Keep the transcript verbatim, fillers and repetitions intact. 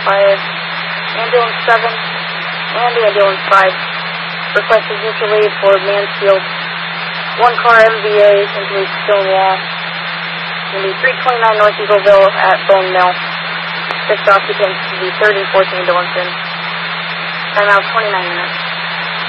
five, ambulance seven, and ambulance five. Requested mutual aid for Mansfield. One car M V A into Stonewall. Going to be three twenty-nine North Eagleville at Bone Mill. Six occupants to the third and fourth ambulance in. Time out twenty-nine minutes.